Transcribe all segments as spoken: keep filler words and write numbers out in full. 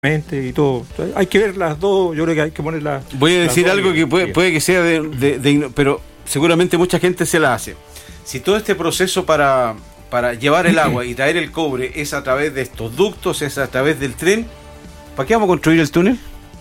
y todo. Hay que ver las dos, yo creo que hay que poner las... Voy a decir las algo que puede, puede que sea de, de, de... pero seguramente mucha gente se la hace. Si todo este proceso para, para llevar el agua y traer el cobre es a través de estos ductos, es a través del tren, ¿para qué vamos a construir el túnel?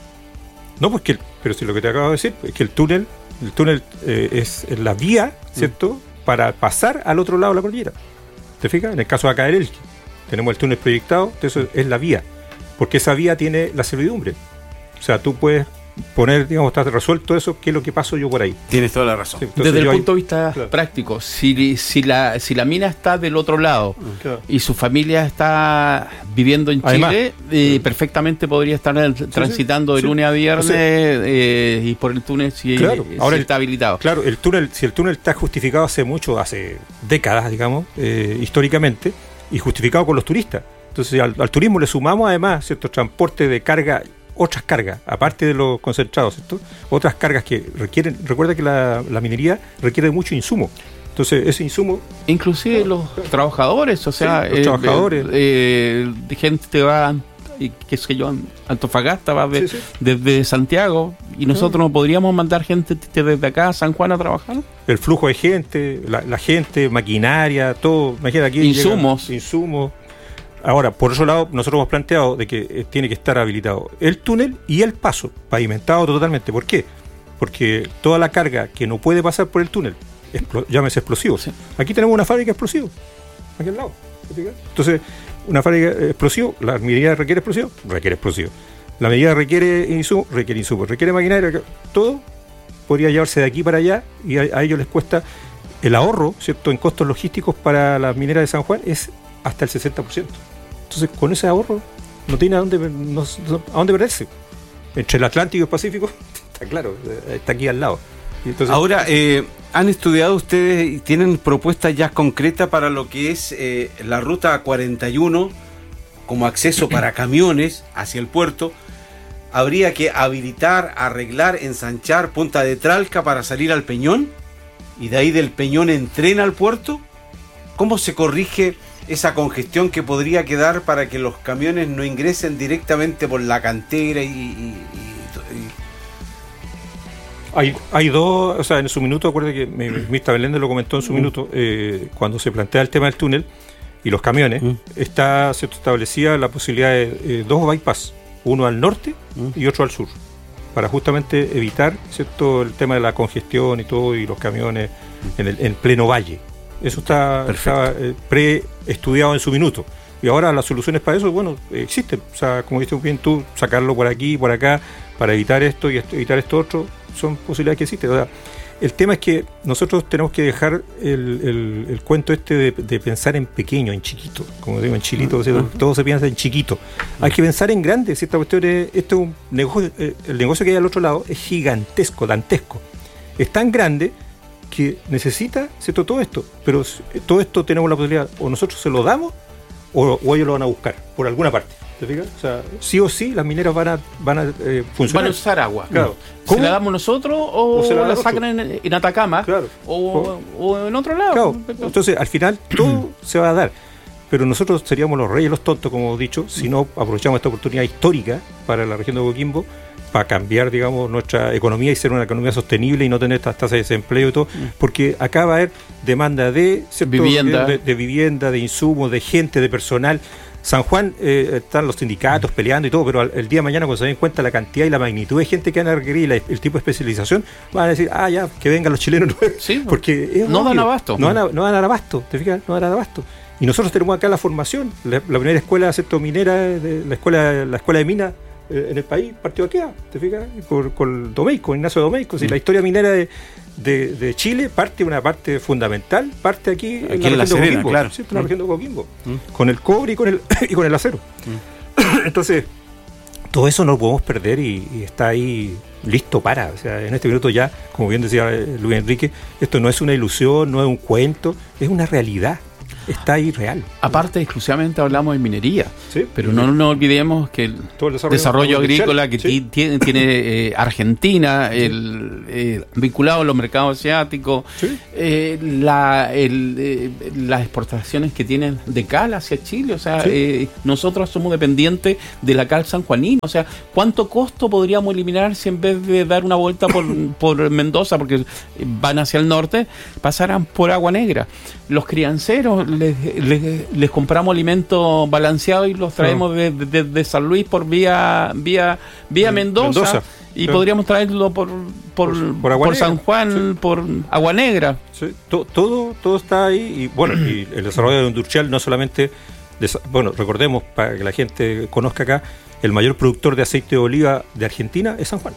No, pues que, pero si lo que te acabo de decir es que el túnel, el túnel eh, es la vía, ¿cierto? Mm. Para pasar al otro lado de la cordillera. ¿Te fijas? En el caso de acá del Elqui, tenemos el túnel proyectado, eso es la vía. Porque esa vía tiene la servidumbre. O sea, tú puedes poner, digamos, está resuelto eso, ¿qué es lo que paso yo por ahí? Tienes toda la razón. Sí, desde el punto ahí, de vista claro. práctico, si, si, la, si la mina está del otro lado claro. y su familia está viviendo en Además, Chile, eh, perfectamente podría estar sí, transitando sí, de lunes sí. a viernes o sea, eh, y por el túnel si, claro, si ahora está el, habilitado. Claro, el túnel, si el túnel está justificado hace mucho, hace décadas, digamos, eh, históricamente, y justificado con los turistas. Entonces al, al turismo le sumamos además cierto transporte de carga, otras cargas, aparte de los concentrados, ¿cierto? Otras cargas que requieren, recuerda que la, la minería requiere mucho insumo. Entonces ese insumo... Inclusive los trabajadores, o sea, sí, los eh, trabajadores. Eh, eh, gente va, qué sé yo, Antofagasta va de, sí, sí. desde Santiago y nosotros no podríamos mandar gente desde acá a San Juan a trabajar. El flujo de gente, la, la gente, maquinaria, todo, imagínate aquí. Insumos. Llegan, insumos. Ahora, por otro lado, nosotros hemos planteado de que eh, tiene que estar habilitado el túnel y el paso, pavimentado totalmente. ¿Por qué? Porque toda la carga que no puede pasar por el túnel, explo- llámese explosivos. Sí. Aquí tenemos una fábrica de explosivos, aquí al lado. Entonces, una fábrica de explosivos, la minería requiere explosivos, requiere explosivos. La minería requiere insumos, requiere insumos. Requiere maquinaria, todo podría llevarse de aquí para allá y a, a ellos les cuesta el ahorro, ¿cierto? En costos logísticos para las mineras de San Juan es hasta el sesenta por ciento. Entonces, con ese ahorro, no tiene a dónde, no, a dónde perderse. Entre el Atlántico y el Pacífico, está claro, está aquí al lado. Y entonces, ahora, eh, ¿han estudiado ustedes y tienen propuestas ya concretas para lo que es eh, la ruta cuarenta y uno como acceso para camiones hacia el puerto? ¿Habría que habilitar, arreglar, ensanchar Punta de Tralca para salir al Peñón? ¿Y de ahí del Peñón en tren al puerto? ¿Cómo se corrige esa congestión que podría quedar para que los camiones no ingresen directamente por la cantera y... y, y, y... Hay, hay dos, o sea, en su minuto, acuérdate que Mirta Belende lo comentó en su mm. minuto, eh, cuando se plantea el tema del túnel y los camiones, mm. está ¿cierto? establecida la posibilidad de eh, dos bypass, uno al norte mm. y otro al sur, para justamente evitar ¿cierto? el tema de la congestión y todo, y los camiones en el en pleno valle. Eso está, está eh, pre-estudiado en su minuto. Y ahora las soluciones para eso, bueno, existen. O sea, como dices bien tú, sacarlo por aquí, por acá, para evitar esto y esto, evitar esto otro, son posibilidades que existen. O sea, el tema es que nosotros tenemos que dejar el, el, el cuento este de, de pensar en pequeño, en chiquito. Como digo, en chilito, uh-huh. o sea, todo se piensa en chiquito. Uh-huh. Hay que pensar en grande. Si esta cuestión es, esto es un negocio, el negocio que hay al otro lado es gigantesco, dantesco. Es tan grande que necesita, ¿cierto? Todo esto, pero todo esto tenemos la posibilidad, o nosotros se lo damos, o, o ellos lo van a buscar, por alguna parte, ¿te fijas? O sea, sí o sí, las mineras van a, van a eh, funcionar. Van a usar agua. Claro. ¿Se la damos nosotros o, o se la, la sacan en, en Atacama? Claro. O, o en otro lado. Claro. Entonces, al final, todo se va a dar. Pero nosotros seríamos los reyes los tontos, como he dicho, si no aprovechamos esta oportunidad histórica para la región de Coquimbo, para cambiar, digamos, nuestra economía y ser una economía sostenible y no tener estas tasas de desempleo y todo, porque acá va a haber demanda de, vivienda. de, de vivienda, de insumos, de gente, de personal. San Juan eh, están los sindicatos peleando y todo, pero el, el día de mañana, cuando se den cuenta la cantidad y la magnitud de gente que van a requerir la, el tipo de especialización, van a decir, ah, ya, que vengan los chilenos, sí, porque es no obvio, dan abasto. No van a, no van a dar abasto, ¿te fijas? No van a dar abasto. Y nosotros tenemos acá la formación, la, la primera escuela ¿cierto? minera, de, la escuela la escuela de minas eh, en el país, partió aquí, ¿te fijas? Por, con Domeico, Ignacio Domeico. Si mm. la historia minera de, de, de Chile parte, una parte fundamental, parte aquí, aquí en la, en la región Serena, de Coquimbo, claro. ¿cierto? En la mm. región de Coquimbo, mm. con el cobre y con el, y con el acero. Mm. Entonces, todo eso no lo podemos perder y, y está ahí listo para, o sea, en este minuto ya, como bien decía Luis Enrique, esto no es una ilusión, no es un cuento, es una realidad. está ahí real. Aparte, exclusivamente hablamos de minería, ¿sí? Pero no nos olvidemos que el, Todo el desarrollo, desarrollo agrícola que ¿sí? tiene, tiene eh, Argentina, ¿sí? el, eh, vinculado a los mercados asiáticos, ¿sí? eh, la, el, eh, las exportaciones que tienen de cal hacia Chile, o sea, ¿sí? eh, nosotros somos dependientes de la cal sanjuanina, o sea, ¿cuánto costo podríamos eliminar si en vez de dar una vuelta por, por Mendoza, porque van hacia el norte, pasaran por Agua Negra? Los crianceros les, les, les compramos alimentos balanceados y los traemos de, de, de San Luis por vía vía vía Mendoza, Mendoza. y sí. podríamos traerlo por por, por, por, por San Juan, sí. por Agua Negra. Sí. Todo, todo todo está ahí y bueno, y el desarrollo industrial no solamente, bueno, recordemos para que la gente conozca acá, el mayor productor de aceite de oliva de Argentina es San Juan.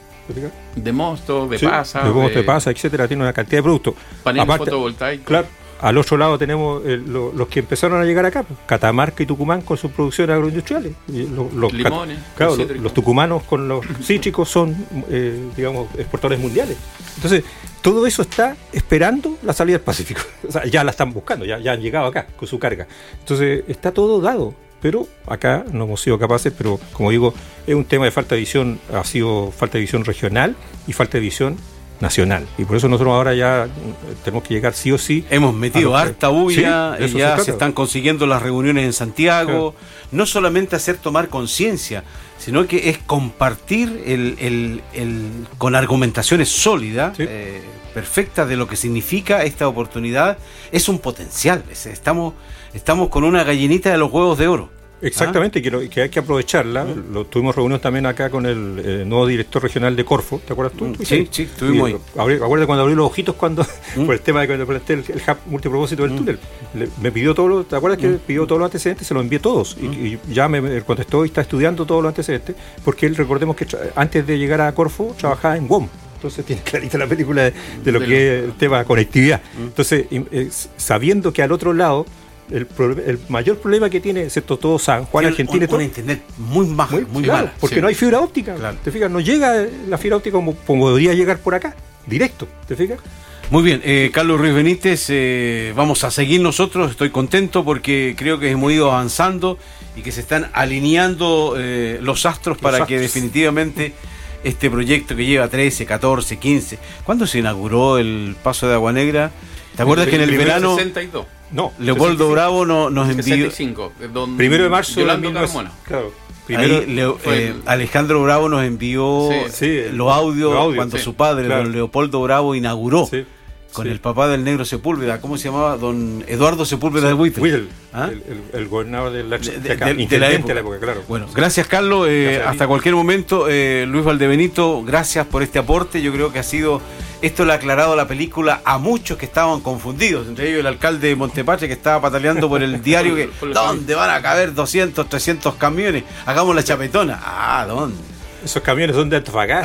De mosto, de sí, pasa, de mosto, de, de pasa, etcétera, tiene una cantidad de productos. Paneles fotovoltaicos. Claro. Al otro lado tenemos eh, lo, los que empezaron a llegar acá, pues, Catamarca y Tucumán con sus producciones agroindustriales. Y los, los, Limones. Claro, los, los tucumanos con los cítricos son, eh, digamos, exportadores mundiales. Entonces, todo eso está esperando la salida del Pacífico. O sea, ya la están buscando, ya, ya han llegado acá con su carga. Entonces, está todo dado. Pero acá no hemos sido capaces, pero como digo, es un tema de falta de visión, ha sido falta de visión regional y falta de visión nacional, y por eso nosotros ahora ya tenemos que llegar sí o sí. Hemos metido harta bulla, sí, ya se, se están consiguiendo las reuniones en Santiago, claro. No solamente hacer tomar conciencia, sino que es compartir el, el, el, con argumentaciones sólidas, sí. eh, perfectas de lo que significa esta oportunidad. Es un potencial, estamos, estamos con una gallinita de los huevos de oro. Exactamente, ¿ah? que, que hay que aprovecharla. Mm. Lo, tuvimos reunión también acá con el, el nuevo director regional de Corfo, ¿te acuerdas tú? Mm, sí, sí, estuvimos ahí. Acuérdate cuando abrí los ojitos cuando mm. por el tema de que le planteé el, el hub multipropósito del mm. túnel. Le, me pidió todo lo, ¿te acuerdas que mm. pidió todos los antecedentes? Se los envié todos. Mm. Y, y ya me, me contestó y está estudiando todos los antecedentes, porque él, recordemos que tra- antes de llegar a Corfo trabajaba en W O M. Entonces tiene clarita la película de, de lo que es el tema de conectividad. Mm. Entonces, eh, sabiendo que al otro lado El, el mayor problema que tiene, excepto todo San Juan, tiene Argentina, un, todo, un internet muy bajo, muy, muy claro, mal, porque sí. no hay fibra óptica. Claro. ¿Te fijas? No llega la fibra óptica como, como podría llegar por acá, directo. ¿Te fijas? Muy bien, eh, Carlos Ruiz Benítez, eh, vamos a seguir nosotros. Estoy contento porque creo que hemos ido avanzando y que se están alineando eh, los astros para los que astros. definitivamente este proyecto que lleva trece, catorce, quince. ¿Cuándo se inauguró el paso de Agua Negra? ¿Te acuerdas el, que en el, el verano sesenta y dos No, Leopoldo sesenta y cinco Bravo no, nos envió sesenta y cinco don primero de marzo de mil novecientos claro. Primero, Ahí, Leo, eh, el... Alejandro Bravo nos envió sí, sí, los audios lo audio, cuando sí, su padre, claro. don Leopoldo Bravo, inauguró sí, con sí. el papá del Negro Sepúlveda. ¿Cómo se llamaba? Don Eduardo Sepúlveda sí, de Buitre. Will, ¿Ah? el, el, el gobernador de la, de, de, acá, de, de la, época. de la época, claro. Bueno, gracias Carlos, eh, gracias hasta cualquier momento. eh, Luis Valdebenito, gracias por este aporte. Yo creo que ha sido, esto le ha aclarado la película a muchos que estaban confundidos, entre ellos el alcalde de Montepatria, que estaba pataleando por el diario que ¿dónde van a caber doscientos, trescientos camiones? Hagamos la chapetona. Ah, ¿dónde? Esos camiones son de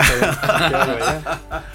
Antofagasta.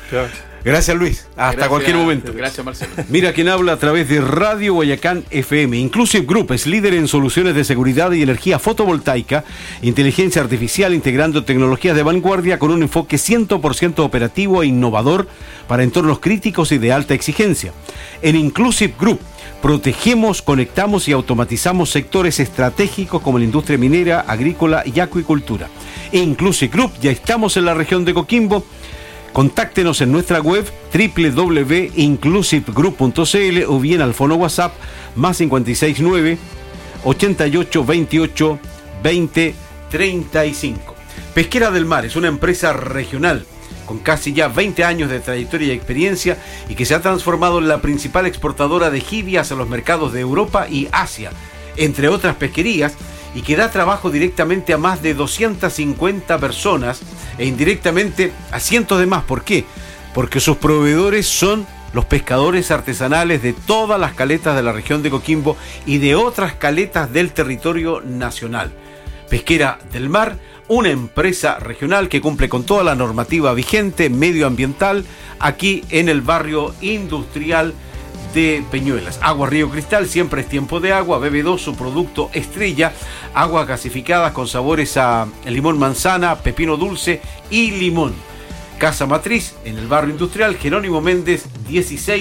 Gracias Luis, hasta gracias, cualquier momento. Gracias Marcelo. Mira quien habla a través de Radio Guayacán F M. Inclusive Group es líder en soluciones de seguridad y energía fotovoltaica, inteligencia artificial, integrando tecnologías de vanguardia con un enfoque cien por ciento operativo e innovador para entornos críticos y de alta exigencia. En Inclusive Group protegemos, conectamos y automatizamos sectores estratégicos como la industria minera, agrícola y acuicultura. Inclusive Group, ya estamos en la región de Coquimbo. Contáctenos en nuestra web doble u doble u doble u punto inclusive group punto c l o bien al fono WhatsApp más cinco seis nueve, ochenta y ocho, veintiocho, veinte, treinta y cinco. Pesquera del Mar es una empresa regional con casi ya veinte años de trayectoria y experiencia y que se ha transformado en la principal exportadora de jibia a los mercados de Europa y Asia, entre otras pesquerías, y que da trabajo directamente a más de doscientas cincuenta personas e indirectamente a cientos de más. ¿Por qué? Porque sus proveedores son los pescadores artesanales de todas las caletas de la región de Coquimbo y de otras caletas del territorio nacional. Pesquera del Mar, una empresa regional que cumple con toda la normativa vigente medioambiental aquí en el barrio industrial de Peñuelas. Agua Río Cristal, siempre es tiempo de agua. B B dos, su producto estrella. Aguas gasificadas con sabores a limón manzana, pepino dulce y limón. Casa Matriz, en el barrio industrial, Jerónimo Méndez dieciséis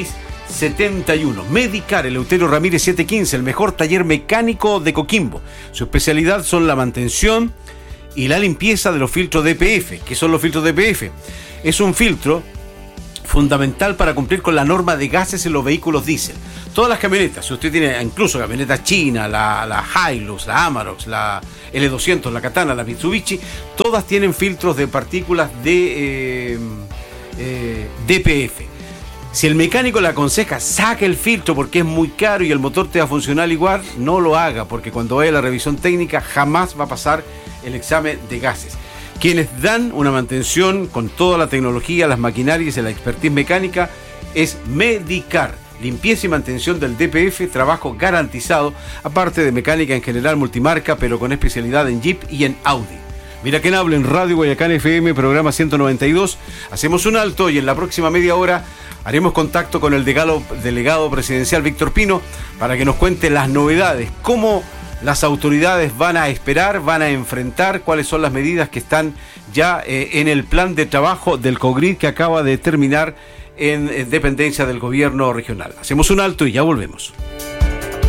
setenta y uno. Medicar, Eleuterio Ramírez setecientos quince, el mejor taller mecánico de Coquimbo. Su especialidad son la mantención y la limpieza de los filtros D P F. ¿Qué son los filtros D P F? Es un filtro fundamental para cumplir con la norma de gases en los vehículos diésel. Todas las camionetas, si usted tiene incluso camionetas chinas, la, la Hilux, la Amarok, la L doscientos, la Katana, la Mitsubishi, todas tienen filtros de partículas de eh, eh, D P F. Si el mecánico le aconseja, saque el filtro porque es muy caro y el motor te va a funcionar igual, no lo haga, porque cuando vaya a la revisión técnica jamás va a pasar el examen de gases. Quienes dan una mantención con toda la tecnología, las maquinarias y la expertise mecánica es Medicar. Limpieza y mantención del D P F, trabajo garantizado, aparte de mecánica en general multimarca, pero con especialidad en Jeep y en Audi. Mira quién habla en Radio Guayacán F M, programa ciento noventa y dos. Hacemos un alto y en la próxima media hora haremos contacto con el delegado, delegado presidencial Víctor Pino para que nos cuente las novedades, cómo las autoridades van a esperar, van a enfrentar, cuáles son las medidas que están ya eh, en el plan de trabajo del COGRID que acaba de terminar en, en dependencia del gobierno regional. Hacemos un alto y ya volvemos.